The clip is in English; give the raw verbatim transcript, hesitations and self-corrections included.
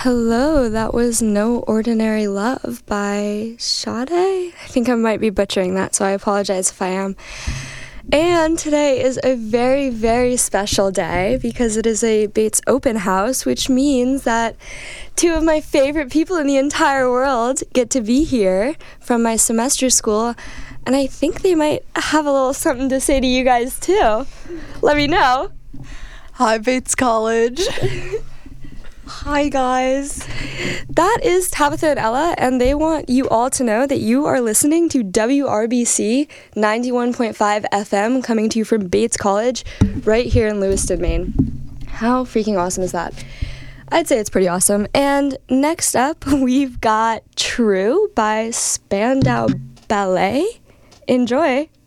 Hello, that was No Ordinary Love by Sade. I think I might be butchering that, so I apologize if I am. And today is a very, very special day because it is a Bates open house, which means that two of my favorite people in the entire world get to be here from my semester school, and I think they might have a little something to say to you guys too. Let me know. Hi, Bates College. Hi, guys. That is Tabitha and Ella, and they want you all to know that you are listening to W R B C ninety-one point five F M coming to you from Bates College right here in Lewiston, Maine. How freaking awesome is that? I'd say it's pretty awesome. And next up, we've got True by Spandau Ballet. Enjoy.